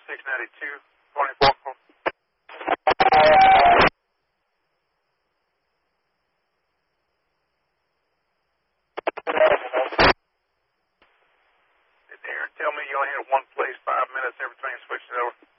692, 24. Sit there and tell me you only had one place, 5 minutes, every train switches over.